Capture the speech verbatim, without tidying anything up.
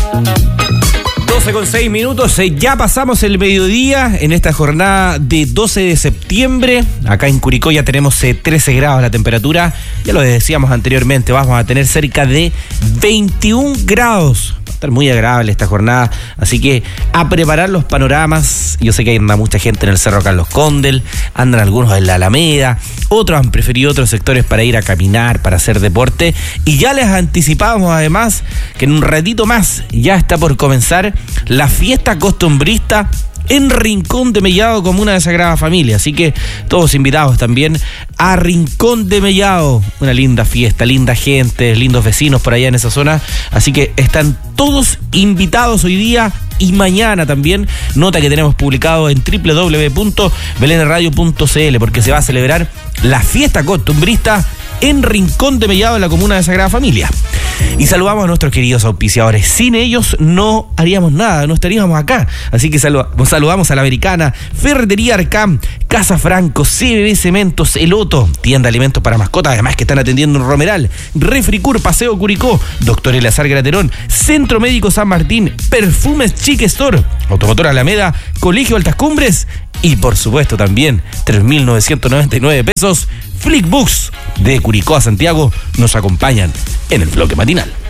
doce con seis minutos, ya pasamos el mediodía en esta jornada de doce de septiembre. Acá en Curicó ya tenemos trece grados la temperatura. Ya lo decíamos anteriormente, vamos a tener cerca de veintiún grados. Va a estar muy agradable esta jornada, así que a preparar los panoramas. Yo sé que anda mucha gente en el Cerro Carlos Condel, andan algunos en la Alameda, otros han preferido otros sectores para ir a caminar, para hacer deporte. Y ya les anticipamos además que en un ratito más ya está por comenzar la fiesta costumbrista en Rincón de Mellado, comuna de Sagrada Familia. Así que todos invitados también a Rincón de Mellado. Una linda fiesta, linda gente, lindos vecinos por allá en esa zona. Así que están todos invitados hoy día y mañana también. Nota que tenemos publicado en doble u doble u doble u punto belén radio punto c l, porque se va a celebrar la fiesta costumbrista en Rincón de Mellado, en la comuna de Sagrada Familia. Y saludamos a nuestros queridos auspiciadores. Sin ellos no haríamos nada, no estaríamos acá. Así que saludamos, saludamos a La Americana, Ferretería Arcam, Casa Franco, C B B Cementos, El Otto, tienda de alimentos para mascotas, además que están atendiendo en Romeral, Refricur, Paseo Curicó, Doctor Eleazar Graterón, Centro Médico San Martín, Perfumes Chic Store, Automotor Alameda, Colegio Altas Cumbres y por supuesto también tres mil novecientos noventa y nueve pesos Flickbooks. De Curicó a Santiago nos acompañan en el bloque matinal.